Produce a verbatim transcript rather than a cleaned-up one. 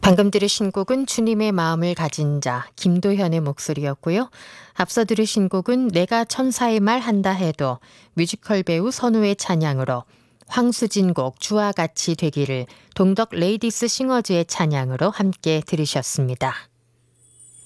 방금 들으신 곡은 주님의 마음을 가진 자 김도현의 목소리였고요. 앞서 들으신 곡은 내가 천사의 말 한다 해도 뮤지컬 배우 선우의 찬양으로, 황수진 곡 주와 같이 되기를 동덕 레이디스 싱어즈의 찬양으로 함께 들으셨습니다.